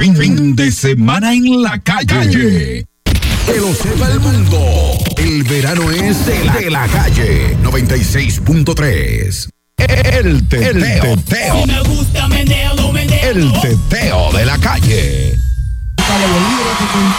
Fin de semana en la calle. Que lo sepa el mundo. El verano es de la calle. 96.3. El teteo. Si me gusta, menéalo. El teteo de la calle.